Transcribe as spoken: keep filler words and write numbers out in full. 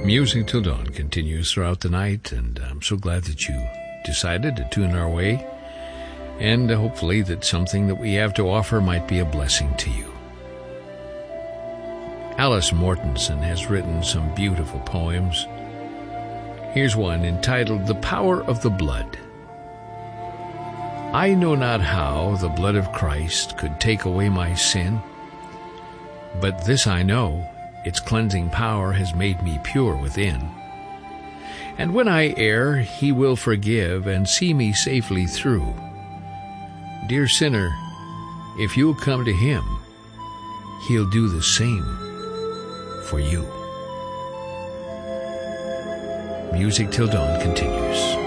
Music Till Dawn continues throughout the night, and I'm so glad that you decided to tune our way, and hopefully that something that we have to offer might be a blessing to you. Alice Mortensen has written some beautiful poems. Here's one entitled The Power of the Blood. I know not how the blood of Christ could take away my sin, but this I know, its cleansing power has made me pure within. And when I err, he will forgive and see me safely through. Dear sinner, if you'll come to him, he'll do the same for you. Music Till Dawn continues.